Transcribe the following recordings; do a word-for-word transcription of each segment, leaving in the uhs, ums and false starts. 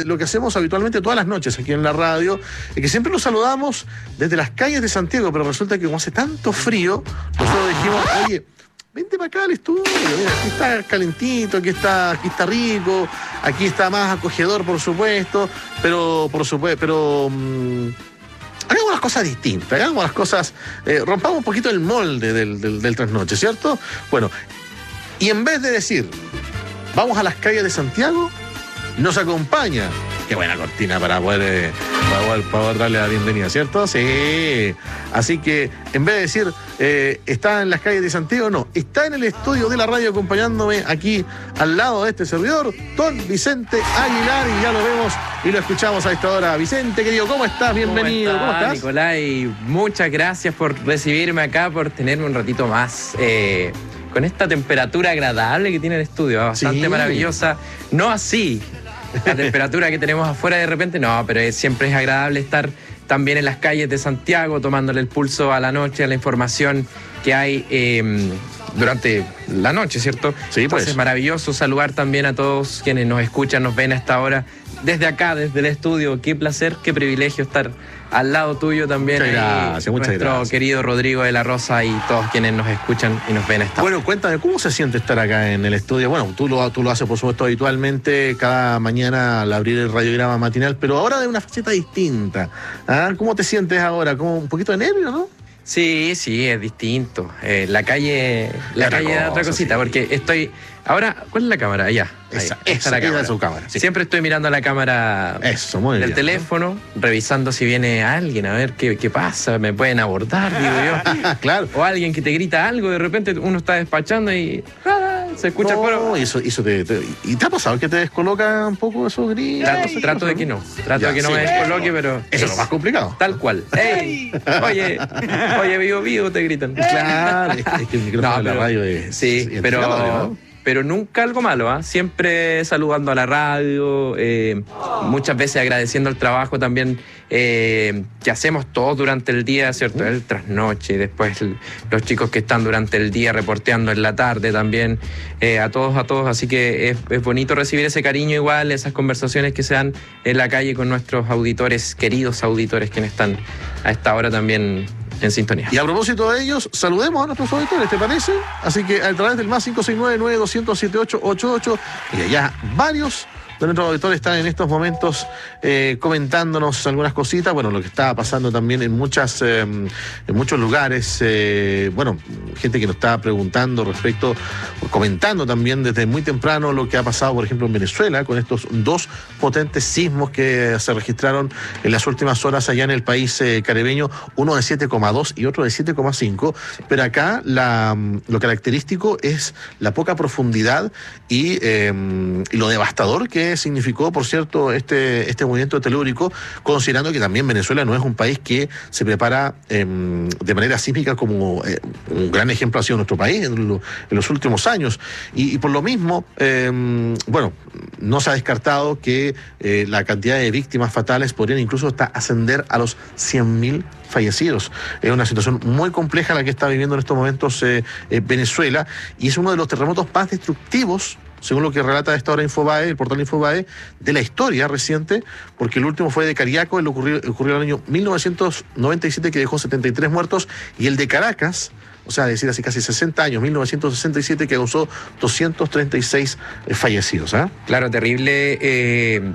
de lo que hacemos habitualmente todas las noches aquí en la radio, es que siempre los saludamos desde las calles de Santiago, pero resulta que como hace tanto frío, nosotros dijimos, oye, vente para acá al estudio, mira, aquí está calentito, aquí está, aquí está rico, aquí está más acogedor, por supuesto, pero, por supuesto, pero... Mmm, hagamos las cosas distintas, hagamos las cosas, eh, rompamos un poquito el molde del, del, del trasnoche, ¿cierto? Bueno, y en vez de decir, vamos a las calles de Santiago, nos acompaña, qué buena cortina para poder, eh, para poder, para poder darle la bienvenida, ¿cierto? Sí, así que en vez de decir, eh, está en las calles de Santiago, no, está en el estudio de la radio acompañándome aquí al lado de este servidor, don Vicente Aguilar, y ya lo vemos y lo escuchamos a esta hora. Vicente, querido, ¿cómo estás? Bienvenido. ¿Cómo estás, ¿Cómo estás? Nicolai? Muchas gracias por recibirme acá, por tenerme un ratito más. Eh, con esta temperatura agradable que tiene el estudio, bastante sí. maravillosa. No así la temperatura que tenemos afuera de repente, no, pero es, siempre es agradable estar también en las calles de Santiago, tomándole el pulso a la noche, a la información que hay eh, durante la noche, ¿cierto? Sí, pues. Es maravilloso saludar también a todos quienes nos escuchan, nos ven a esta hora. Desde acá, desde el estudio, qué placer, qué privilegio estar al lado tuyo también. Muchas gracias, y muchas nuestro gracias. querido Rodrigo de la Rosa y todos quienes nos escuchan y nos ven a esta hora. Bueno, cuéntame, ¿cómo se siente estar acá en el estudio? Bueno, tú lo, tú lo haces, por supuesto, habitualmente, cada mañana al abrir el radiograma matinal, pero ahora de una faceta distinta. ¿Ah? ¿Cómo te sientes ahora? Como un poquito de nervio, ¿no? Sí, sí, es distinto. Eh, la calle, la otra calle da otra cosa, cosita, sí. Porque estoy... Ahora, ¿cuál es la cámara? Allá. Esa, ahí, esa, la esa cámara. es su cámara. Sí. Siempre estoy mirando a la cámara Eso, muy del bien, teléfono, ¿no? Revisando si viene alguien, a ver qué, qué pasa, me pueden abordar, digo yo. Claro. O alguien que te grita algo, de repente uno está despachando y ¡ah! Se escucha no, el coro. Eso, eso te, te, ¿Y te ha pasado que te descoloca un poco esos gritos? Trato, Ey, trato de que no, trato ya, de que no sí, me descoloque, pero... Eso es lo más complicado. Tal cual. ¡Ey! Oye, oye, vivo, vivo, te gritan. Claro, es que el micrófono no, de la pero, radio es... Sí, es pero... ¿no? Pero nunca algo malo, ¿eh? Siempre saludando a la radio, eh, muchas veces agradeciendo el trabajo también eh, que hacemos todos durante el día, ¿cierto? El trasnoche, después el, los chicos que están durante el día reporteando en la tarde también, eh, a todos, a todos. Así que es, es bonito recibir ese cariño igual, esas conversaciones que se dan en la calle con nuestros auditores, queridos auditores, quienes están a esta hora también en sintonía. Y a propósito de ellos, saludemos a nuestros auditores, ¿te parece? Así que a través del más cinco seis nueve, nueve dos cero cero, siete ocho ocho ocho, y allá varios de nuestros auditores están en estos momentos eh, comentándonos algunas cositas, bueno, lo que está pasando también en muchas eh, en muchos lugares, eh, bueno, gente que nos está preguntando respecto, comentando también desde muy temprano lo que ha pasado, por ejemplo, en Venezuela, con estos dos potentes sismos que se registraron en las últimas horas allá en el país eh, caribeño, uno de siete coma dos y otro de siete coma cinco, pero acá la, lo característico es la poca profundidad y, eh, y lo devastador que significó, por cierto, este, este movimiento telúrico, considerando que también Venezuela no es un país que se prepara eh, de manera sísmica como eh, un gran ejemplo ha sido nuestro país en, lo, en los últimos años. Y, y por lo mismo, eh, bueno, no se ha descartado que eh, la cantidad de víctimas fatales podrían incluso hasta ascender a los cien mil fallecidos. Es una situación muy compleja la que está viviendo en estos momentos eh, eh, Venezuela, y es uno de los terremotos más destructivos, según lo que relata a esta hora Infobae, el portal Infobae, de la historia reciente, porque el último fue de Cariaco, el ocurrió, ocurrió en el año mil novecientos noventa y siete, que dejó setenta y tres muertos, y el de Caracas, o sea, decir así, casi sesenta años, mil novecientos sesenta y siete, que causó doscientos treinta y seis eh, fallecidos. ¿eh? Claro, terrible eh,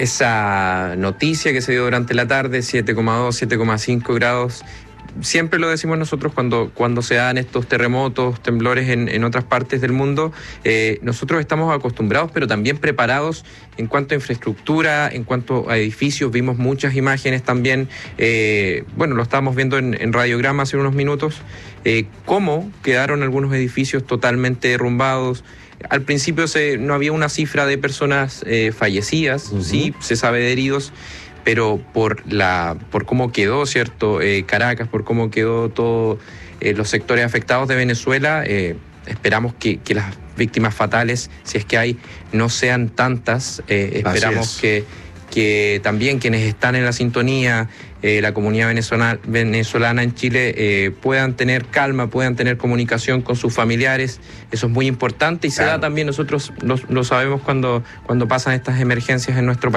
esa noticia que se dio durante la tarde, siete coma dos, siete coma cinco grados. Siempre lo decimos nosotros cuando, cuando se dan estos terremotos, temblores en, en otras partes del mundo, eh, nosotros estamos acostumbrados, pero también preparados en cuanto a infraestructura, en cuanto a edificios. Vimos muchas imágenes también, eh, bueno, lo estábamos viendo en, en radiograma hace unos minutos, eh, cómo quedaron algunos edificios totalmente derrumbados. Al principio se, no había una cifra de personas eh, fallecidas, uh-huh. Sí, se sabe de heridos, pero por la por cómo quedó, ¿cierto? Eh, Caracas, por cómo quedó todos eh, los sectores afectados de Venezuela, eh, esperamos que, que las víctimas fatales, si es que hay, no sean tantas. Eh, esperamos que, que también quienes están en la sintonía, eh, la comunidad venezolana, venezolana en Chile, eh, puedan tener calma, puedan tener comunicación con sus familiares. Eso es muy importante y claro. Se da también, nosotros lo, lo sabemos cuando, cuando pasan estas emergencias en nuestro país.